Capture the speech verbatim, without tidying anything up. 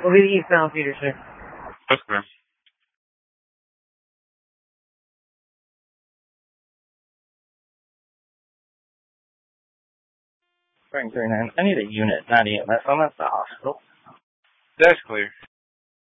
We'll be eastbound, Peterson. That's clear. Frank thirty-nine, I need a unit, not E M S. I'm at the hospital. That's clear.